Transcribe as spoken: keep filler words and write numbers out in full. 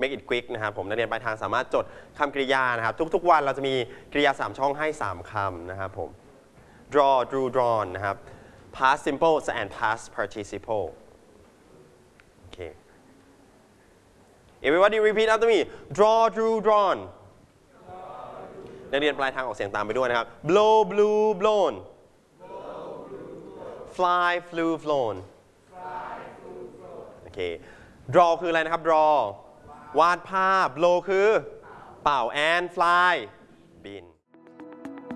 make it quick นะครับผมนักเรียนปลายทางสามารถจดคำกริยานะครับทุกๆวันเราจะมีกริยาสามช่องให้สามคำนะครับผม draw drew drawn นะครับ past simple and past participle โอเค everybody repeat after me draw drew drawn นักเรียนปลายทางออกเสียงตามไปด้วยนะครับ blow blew blown fly flew flown โอเค draw คืออะไรนะครับ draw วาดภาพ blow คือเป่า and fly บิน